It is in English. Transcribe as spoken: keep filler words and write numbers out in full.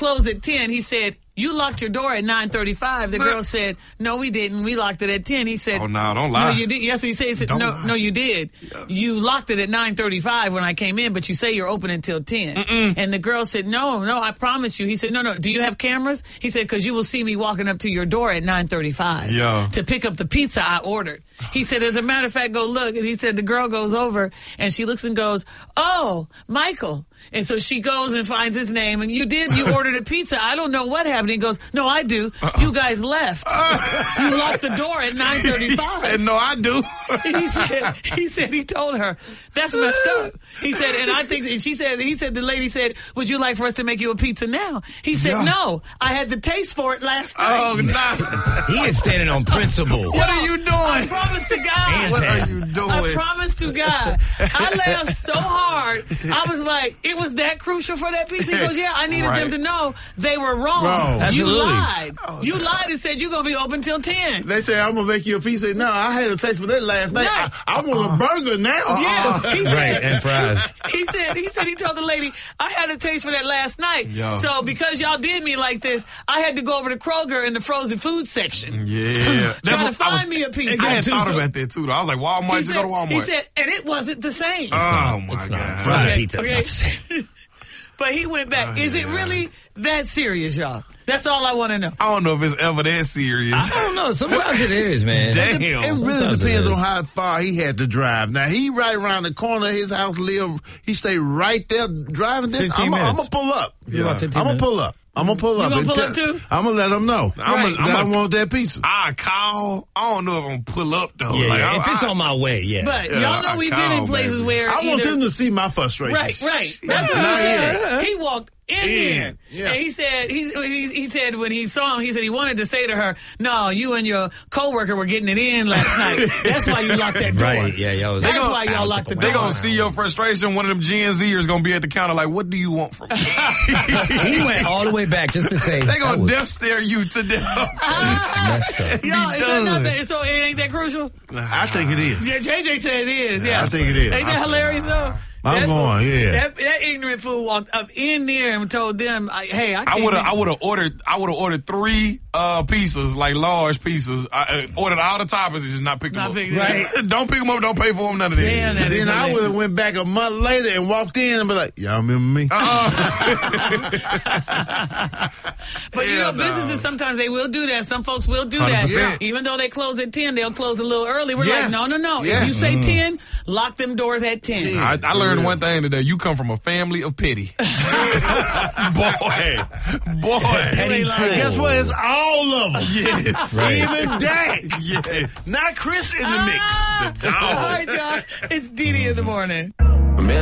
closed at ten. He said, you locked your door at nine thirty-five. The girl said, no, we didn't. We locked it at ten. He said, oh, no, don't lie. No, you did. Yes, he said, he said Don't no, lie. no, you did. Yeah. You locked it at nine thirty-five when I came in, but you say you're open until ten. Mm-mm. And the girl said, no, no, I promise you. He said, no, no, do you have cameras? He said, because you will see me walking up to your door at nine thirty-five Yeah. to pick up the pizza I ordered. He said, as a matter of fact, go look. And he said, the girl goes over and she looks and goes, oh, Michael. And so she goes and finds his name. And you did, you ordered a pizza. I don't know what happened. He goes, no, I do. Uh-uh. You guys left. Uh-uh. You locked the door at nine thirty-five. He said, no, I do. And he said, he said, he told her, that's messed up. He said, and I think, and she said, he said, the lady said, would you like for us to make you a pizza now? He said, yeah. no, I had the taste for it last night. Oh, no. He is standing on principle. What are you doing? I promise to God. What are you doing? I promise to God. I laughed so hard. I was like, it was that crucial for that pizza? He goes, yeah, I needed right. them to know they were wrong. wrong. You Absolutely. lied. Oh, you lied and said you're going to be open till ten. They said, I'm going to make you a pizza. No, I had a taste for that last night. Right. I, I want a burger now. Yeah. He said, right, and fries. He said, he said, he told the lady, I had a taste for that last night. Yo. So because y'all did me like this, I had to go over to Kroger in the frozen food section. Yeah. Trying to find me a pizza. I had thought about that, too, though. I was like, Walmart, He just said, go to Walmart. He said, and it wasn't the same. Oh, not, my it's God. Not. Frozen Okay, pizza, okay. it's not the same. But he went back. Oh, Is it yeah. really that serious, y'all? That's all I want to know. I don't know if it's ever that serious. I don't know. Sometimes it is, man. Damn. It really Sometimes depends it on is. how far he had to drive. Now, he right around the corner of his house live. He stay right there driving this. fifteen I'm minutes. going to pull up. Yeah. About fifteen I'm going to minutes. pull up. I'm going to pull You up. gonna and pull tell- up too? I'm going to let them know. I'm Right. a, I'm that I a, want that pizza. I call. I don't know if I'm going to pull up, though. Yeah, like, yeah. I, If it's I, on my way, yeah. But Yeah, y'all know I we've call, been in places baby. where I want either, them to see my frustration. Right, right. That's what he Not said. here. He walked in there. Yeah. And he said, he, he, he said when he saw him, he said he wanted to say to her, no, you and your coworker were getting it in last night. That's why you locked that door. Right, yeah, y'all was That's gonna- why y'all locked the door. They going to see your frustration. One of them Gen Zers going to be at the counter like, what do you want from me? He went all the way back just to say. They that going to was death stare you to death. messed up. Y'all, is that done. not that, so it ain't that crucial? I think it is. Yeah, J J said it is. Yeah, I think it is. Ain't that I- hilarious though? I'm That going, fool- yeah. That, that ignorant fool walked up in there and told them, I- "Hey, I, I can't would have, make- I would have ordered, I would have ordered three uh, pizzas, like large pizzas. I uh, ordered all the toppings and just not pick them Not up. pick them up. Right? Don't pick them up. Don't pay for them. None of that. Damn, that is Then I hilarious. would have went back a month later and walked in and be like, y'all remember me? But you know, Hell no. businesses sometimes they will do that. Some folks will do one hundred that. percent. Even though they close at ten, they'll close a little early. We're Yes. like, no, no, no. Yes. If you say ten, lock them doors at ten. I, I learned one thing today. You come from a family of pity. boy, boy. Petty Like- fool. Guess what? It's all of them. Yes. Right. Even Dak. Yes. Not Chris in the mix. Ah! All right, y'all. It's Dee Dee in the morning. Man,